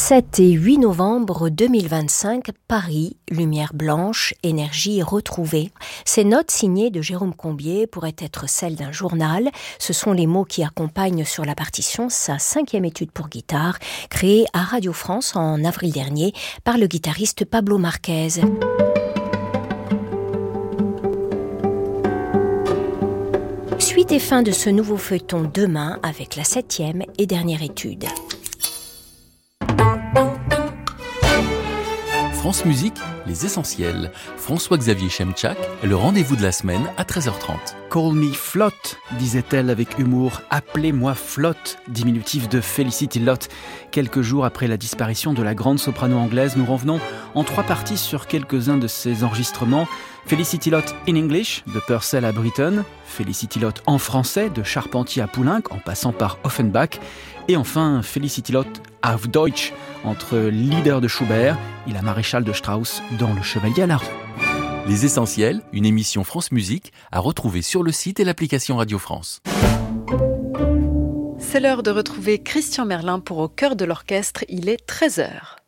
7 et 8 novembre 2025, Paris, lumière blanche, énergie retrouvée. Ces notes signées de Jérôme Combier pourraient être celles d'un journal. Ce sont les mots qui accompagnent sur la partition sa 5e étude pour guitare, créée à Radio France en avril dernier par le guitariste Pablo Marquez. Suite et fin de ce nouveau feuilleton demain avec la 7e et dernière étude. France Musique, les essentiels. François-Xavier Chemchak, le rendez-vous de la semaine à 13h30. Call me Flot, disait-elle avec humour. Appelez-moi Flot, diminutif de Felicity Lott. Quelques jours après la disparition de la grande soprano anglaise, nous revenons en 3 parties sur quelques-uns de ses enregistrements. Felicity Lott in English, de Purcell à Britten. Felicity Lott en français, de Charpentier à Poulenc, en passant par Offenbach. Et enfin, Felicity Lott auf Deutsch, entre Lieder de Schubert et la maréchale de Strauss dans Le Chevalier à la rue. Les essentiels, une émission France Musique à retrouver sur le site et l'application Radio France. C'est l'heure de retrouver Christian Merlin pour Au cœur de l'orchestre, il est 13h.